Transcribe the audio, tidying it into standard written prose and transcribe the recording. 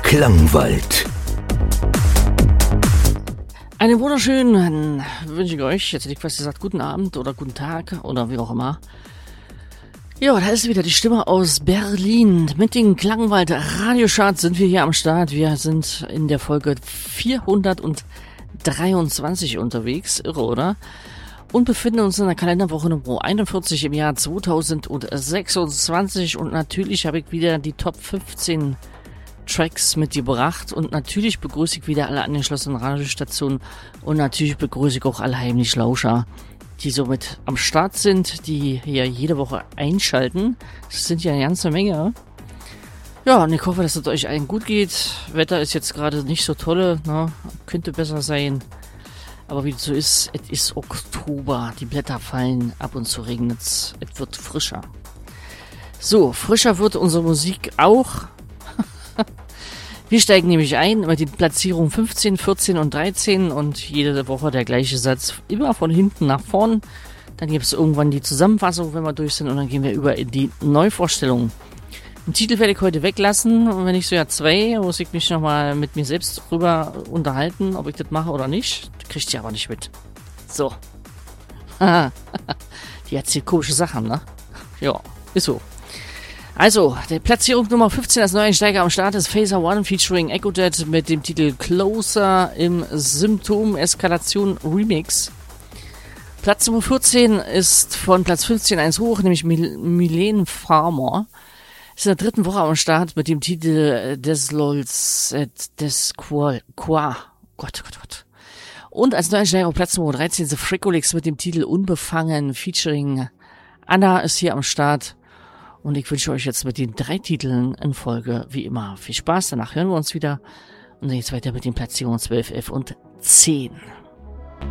Klangwald. Einen wunderschönen wünsche ich euch, jetzt hätte ich fast gesagt, guten Abend oder guten Tag oder wie auch immer. Ja, da ist wieder die Stimme aus Berlin. Mit den Klangwald Radiocharts sind wir hier am Start. Wir sind in der Folge 423 unterwegs. Irre, oder? Und befinden uns in der Kalenderwoche Nummer 41 im Jahr 2026. Und natürlich habe ich wieder die Top 15 Tracks mitgebracht. Und natürlich begrüße ich wieder alle angeschlossenen Radiostationen. Und natürlich begrüße ich auch alle heimlich Lauscher, die somit am Start sind, die hier jede Woche einschalten. Das sind ja eine ganze Menge. Ja, und ich hoffe, dass es euch allen gut geht. Wetter ist jetzt gerade nicht so tolle, ne? Könnte besser sein. Aber wie es so ist, es ist Oktober. Die Blätter fallen, ab und zu regnet es. Es wird frischer. So, frischer wird unsere Musik auch. Wir steigen nämlich ein mit den Platzierungen 15, 14 und 13 und jede Woche der gleiche Satz, immer von hinten nach vorn. Dann gibt es irgendwann die Zusammenfassung, wenn wir durch sind, und dann gehen wir über in die Neuvorstellung. Den Titel werde ich heute weglassen, und wenn ich so ja 2, muss ich mich nochmal mit mir selbst drüber unterhalten, ob ich das mache oder nicht. Das kriegt ihr aber nicht mit. So. Die erzählt komische Sachen, ne? Ja, ist so. Also, der Platzierung Nummer 15 als Neueinsteiger am Start ist Phaser One featuring Echo Jet mit dem Titel Closer im Symptom-Eskalation Remix. Platz Nummer 14 ist von Platz 15 eins hoch, nämlich Milene Farmer. Ist in der dritten Woche am Start mit dem Titel Des Lols des Qua. Gott. Und als Neueinsteiger auf Platz Nummer 13 The Freakolix mit dem Titel Unbefangen featuring Anna ist hier am Start. Und ich wünsche euch jetzt mit den 3 Titeln in Folge wie immer viel Spaß. Danach hören wir uns wieder. Und dann geht's weiter mit den Platzierungen 12, 11 und 10.